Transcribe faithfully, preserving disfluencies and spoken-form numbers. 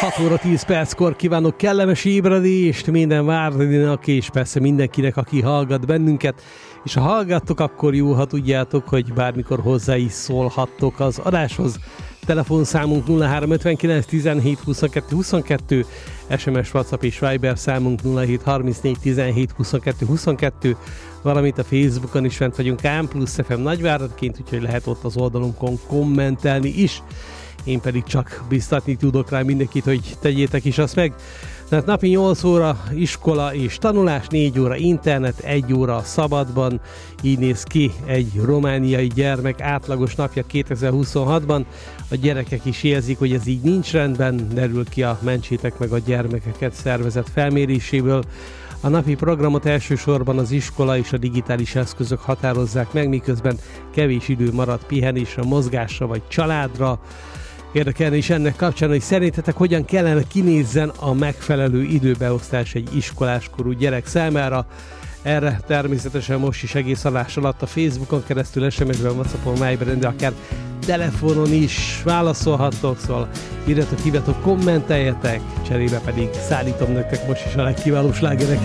hat óra tíz perckor kívánok kellemes ébredést minden várdinak, és persze mindenkinek, aki hallgat bennünket. És ha hallgattok, akkor jó, ha tudjátok, hogy bármikor hozzá is szólhattok az adáshoz. Telefonszámunk nulla három ötvenkilenc tizenhét huszonkettő huszonkettő, es em es, WhatsApp és Viber számunk nulla hét harmincnégy tizenhét huszonkettő huszonkettő, valamint a Facebookon is fent vagyunk Ám Plusz ef em Nagyváradként, úgyhogy lehet ott az oldalunkon kommentelni is. Én pedig csak biztatni tudok rá mindenkit, hogy tegyétek is azt meg. Tehát napi nyolc óra iskola és tanulás, négy óra internet, egy óra szabadban. Így néz ki egy romániai gyermek átlagos napja kétezer-huszonhatban. A gyerekek is érzik, hogy ez így nincs rendben, derül ki a Mentsétek meg a gyermekeket szervezet felméréséből. A napi programot elsősorban az iskola és a digitális eszközök határozzák meg, miközben kevés idő marad pihenésre, mozgásra vagy családra. Érdekelne is ennek kapcsán, hogy szerintetek hogyan kellene kinézzen a megfelelő időbeosztás egy iskoláskorú gyerek számára. Erre természetesen most is egész adás alatt a Facebookon keresztül, es em es-ben, WhatsAppon, Viberen, de akár telefonon is válaszolhattok, szóval írjatok, hívjatok, kommenteljetek, cserébe pedig szállítom nektek most is a legkiváló slágereket.